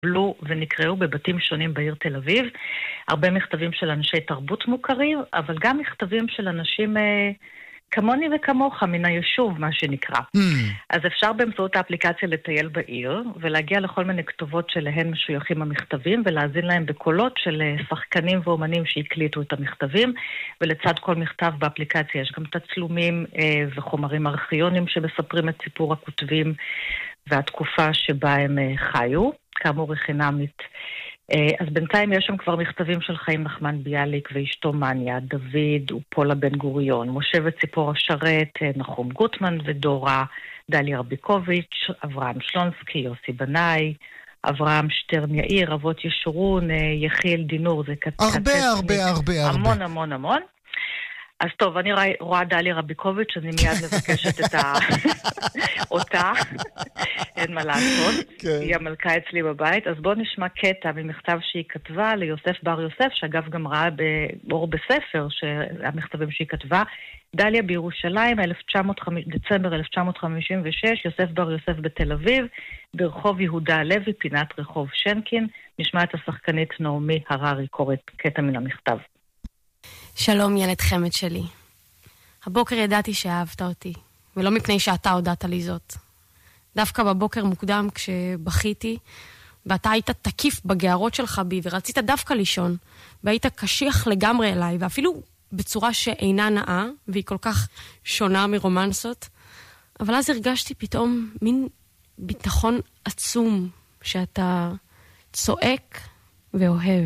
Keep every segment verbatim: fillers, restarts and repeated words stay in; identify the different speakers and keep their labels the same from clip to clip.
Speaker 1: התקבלו ונקראו בבתים שונים בעיר תל אביב. הרבה מכתבים של אנשי תרבות מוכרים, אבל גם מכתבים של אנשים אה, כמוני וכמוך מן היישוב, מה שנקרא. Mm. אז אפשר באמצעות האפליקציה לטייל בעיר, ולהגיע לכל מיני כתובות שלהן משויכים המכתבים, ולהזין להם בקולות של שחקנים ואומנים שהקליטו את המכתבים, ולצד כל מכתב באפליקציה יש גם תצלומים אה, וחומרים ארכיונים שמספרים את סיפור הכותבים, והתקופה שבה הם אה, חיו, כאמור היא חינמית. אז בינתיים יש שם כבר מכתבים של חיים נחמן ביאליק ואשתו מניה, דוד ופולה בן גוריון, משה וציפור השרת, נחום גוטמן ודורה, דליה רביקוביץ', אברהם שלונסקי, יוסי בנאי, אברהם שטרן יאיר, אבות ישורון, יחיאל דינור, זה קצת...
Speaker 2: הרבה, הרבה, הרבה, הרבה.
Speaker 1: המון, המון, המון. אז טוב, אני רואה, רואה דליה רביקוביץ', אני מיד מבקשת את ה... אותה, אין מה לעשות, כן. היא המלכה אצלי בבית, אז בואו נשמע קטע ממכתב שהיא כתבה ליוסף בר יוסף, שאגב גם ראה באור בספר, שהמכתבים שהיא כתבה, דליה בירושלים, דצמבר אלף תשע מאות חמישים ושש, יוסף בר יוסף בתל אביב, ברחוב יהודה הלוי, פינת רחוב שנקין, נשמע את השחקנית נעמי הררי קוראת קטע מן המכתב.
Speaker 3: שלום ילד חמד שלי. הבוקר ידעתי שאהבת אותי, ולא מפני שאתה הודעת לי זאת. דווקא בבוקר מוקדם כשבכיתי, ואתה היית תקיף בגערות שלך בי, ורצית דווקא לישון, והיית קשיח לגמרי אליי, ואפילו בצורה שאינה נאה, והיא כל כך שונה מרומנסות. אבל אז הרגשתי פתאום מין ביטחון עצום, שאתה צועק ואוהב,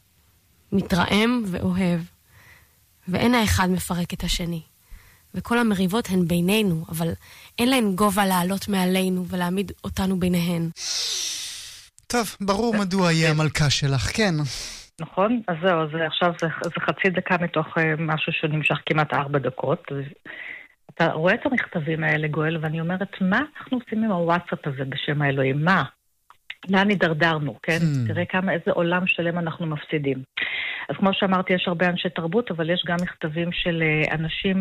Speaker 3: מתרעם ואוהב, ואין האחד מפרק את השני. וכל המריבות הן בינינו, אבל אין להן גובה לעלות מעלינו ולהעמיד אותנו ביניהן.
Speaker 2: טוב, ברור מדוע יהיה המלכה שלך, כן.
Speaker 1: נכון, אז זהו, אז עכשיו זה, זה חצי דקה מתוך משהו שנמשך כמעט ארבע דקות. אתה רואה את המכתבים האלה, גואל, ואני אומרת, מה אנחנו עושים עם הוואטסאפ הזה בשם האלוהים? מה? לאן נדרדרנו, כן? Mm. תראה כמה, איזה עולם שלם אנחנו מפסידים. אז כמו שאמרתי, יש הרבה אנשי תרבות, אבל יש גם מכתבים של אנשים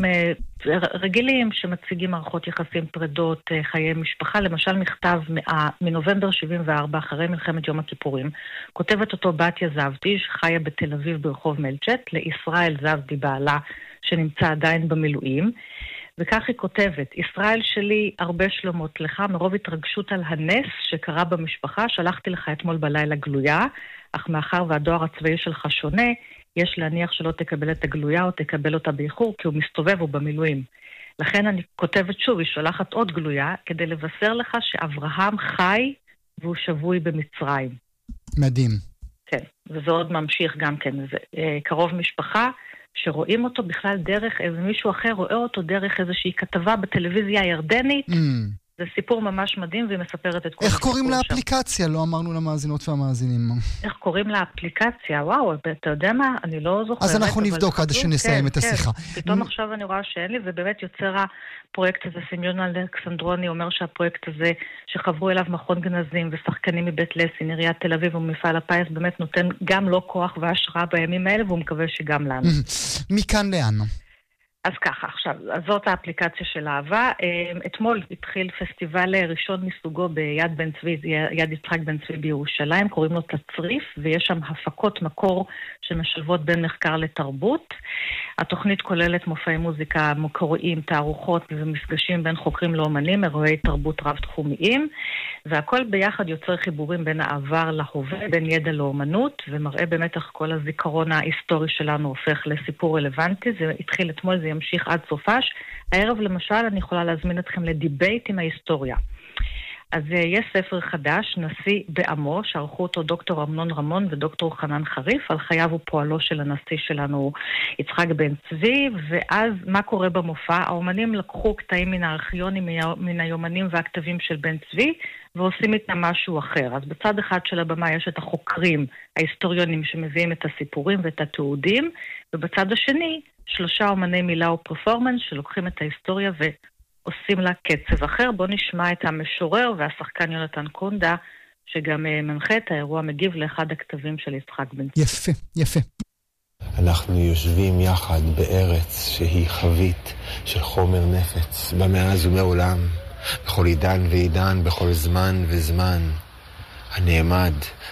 Speaker 1: רגילים שמציגים מערכות יחסים, פרדות, חיי משפחה. למשל מכתב מנובמבר שבעים וארבע, אחרי מלחמת יום הכיפורים, כותבת אותו בתיה זבדי, שחיה בתל אביב ברחוב מלצ'ט, לישראל זבדי בעלה, שנמצא עדיין במילואים. וכך היא כותבת, ישראל שלי הרבה שלומות לך, מרוב התרגשות על הנס שקרה במשפחה, שלחתי לך אתמול בלילה גלויה, אך מאחר והדואר הצבאי שלך שונה, יש להניח שלא תקבל את הגלויה או תקבל אותה באיחור, כי הוא מסתובב או במילואים. לכן אני כותבת שוב, היא שולחת עוד גלויה, כדי לבשר לך שאברהם חי והוא שבוי במצרים.
Speaker 2: מדהים.
Speaker 1: כן, וזה עוד ממשיך גם כן, זה קרוב משפחה, שרואים אותו בכלל דרך, איזה מישהו אחר רואה אותו דרך איזושהי כתבה בטלוויזיה הירדנית, mm. זה סיפור ממש מדהים, והיא מספרת את כל
Speaker 2: איך קוראים לאפליקציה? לא אמרנו למאזינות והמאזינים.
Speaker 1: איך קוראים לאפליקציה? וואו, אתה יודע מה? אני לא זוכרת.
Speaker 2: אז אנחנו נבדוק עד שנסיים את השיחה.
Speaker 1: פתאום עכשיו אני רואה שאין לי, ובאמת יוצר הפרויקט הזה, סמיון אלכסנדרוני אומר שהפרויקט הזה, שחברו אליו מכון גנזים ושחקנים מבית לסין, עיריית תל אביב ומפעל הפיס, באמת נותן גם לו כוח והשראה בימים האלה, והוא מקווה שגם לנו.
Speaker 2: מכאן לאן?
Speaker 1: אז ככה, עכשיו, זאת האפליקציה של אהבה. אתמול התחיל פסטיבל ראשון מסוגו ביד בן צבי, יד יצחק בן צבי בירושלים, קוראים לו תצריף, ויש שם הפקות מקור שמשלבות בין מחקר לתרבות. התוכנית כוללת מופעי מוזיקה מקוריים, תערוכות ומפגשים בין חוקרים לאומנים, אירועי תרבות רב-תחומיים, והכל ביחד יוצר חיבורים בין העבר להווה, בין ידע לאומנות, ומראה באמת איך כל הזיכרון ההיסטורי שלנו הופך לסיפור רלוונטי. זה התחיל אתמול, זה ימשיך עד סופש. הערב למשל אני יכולה להזמין אתכם לדיבייט עם ההיסטוריה. אז יש ספר חדש, נשיא בעמו, שערכו אותו דוקטור אמנון רמון ודוקטור חנן חריף, על חייו ופועלו של הנשיא שלנו יצחק בן צבי, ואז מה קורה במופע? האומנים לקחו קטעים מן הארכיונים, מן היומנים והכתבים של בן צבי, ועושים איתם משהו אחר. אז בצד אחד של הבמה יש את החוקרים, ההיסטוריונים שמביאים את הסיפורים ואת התיעודים, ובצד השני שלושה אומני מילה ופרפורמנס שלוקחים את ההיסטוריה ועושים לה קצב אחר. בוא נשמע את המשורר והשחקן יונתן קונדה, שגם מנחה את האירוע, מגיב לאחד הכתבים של יצחק בן צבי.
Speaker 2: יפה, יפה.
Speaker 4: אנחנו יושבים יחד בארץ שהיא חבית של חומר נפץ, במאז ומעולם, בכל עידן ועידן, בכל זמן וזמן. הנעמד